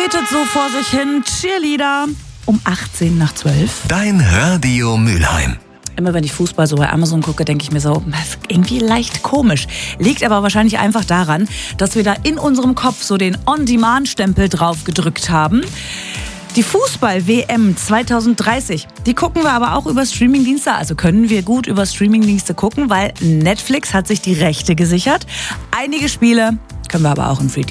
betet so vor sich hin. Cheerleader. Um 18 nach 12. Dein Radio Mülheim. Immer wenn ich Fußball so bei Amazon gucke, denke ich mir so, das ist irgendwie leicht komisch. Liegt aber wahrscheinlich einfach daran, dass wir da in unserem Kopf so den On-Demand-Stempel drauf gedrückt haben. Die Fußball-WM 2030, die gucken wir aber auch über Streamingdienste. Also können wir gut über Streamingdienste gucken, weil Netflix hat sich die Rechte gesichert. Einige Spiele können wir aber auch im Free